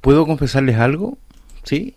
¿Puedo confesarles algo? ¿Sí?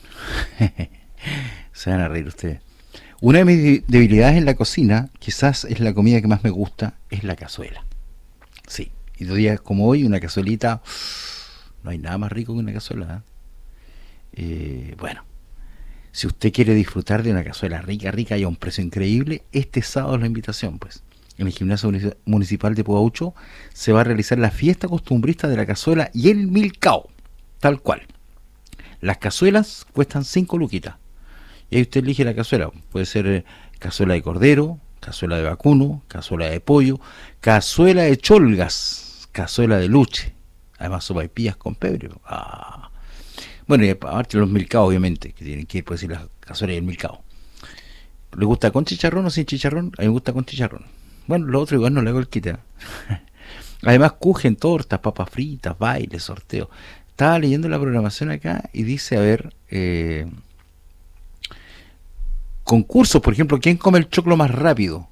Se van a reír ustedes. Una de mis debilidades en la cocina, quizás es la comida que más me gusta, es la cazuela. Sí, y de días como hoy, una cazuelita, no hay nada más rico que una cazuela. Bueno, si usted quiere disfrutar de una cazuela rica, rica y a un precio increíble, este sábado es la invitación, pues. En el gimnasio municipal de Puaucho se va a realizar la fiesta costumbrista de la cazuela y el milcao, tal cual. Las cazuelas cuestan 5 luquitas. Y ahí usted elige la cazuela. Puede ser cazuela de cordero, cazuela de vacuno, cazuela de pollo, cazuela de cholgas, cazuela de luche. Además sopaipillas con pebre. Ah. Bueno, y aparte los milcaos, obviamente, que tienen que ir, puede ser la cazuela y el milcao. ¿Le gusta con chicharrón o sin chicharrón? A mí me gusta con chicharrón. Bueno, lo otro igual no le hago el quita. Además, cujen, tortas, papas fritas, bailes, sorteos. Estaba leyendo la programación acá y dice, a ver, concursos, por ejemplo, ¿quién come el choclo más rápido?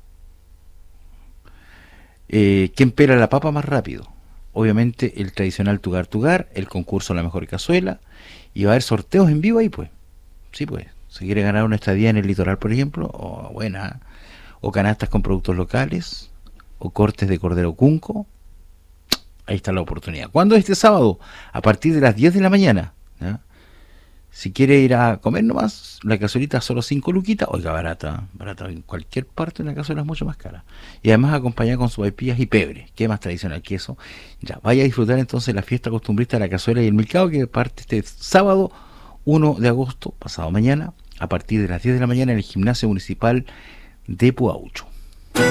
¿Quién pela la papa más rápido? Obviamente el tradicional Tugar Tugar, el concurso La Mejor Cazuela, y va a haber sorteos en vivo ahí, pues. Sí, pues. Si quiere ganar una estadía en el litoral, por ejemplo, o buena, o canastas con productos locales, o cortes de cordero cunco, ahí está la oportunidad. ¿Cuándo es este sábado? A partir de las 10 de la mañana. ¿Ya? Si quiere ir a comer nomás, la cazuelita solo 5 luquitas, oiga, barata, barata, en cualquier parte una cazuela es mucho más cara. Y además acompañada con sopaipillas y pebre, que es más tradicional que eso. Ya, vaya a disfrutar entonces la fiesta costumbrista de la cazuela y el milcao, que parte este sábado 1 de agosto, pasado mañana, a partir de las 10 de la mañana en el gimnasio municipal de Puaucho.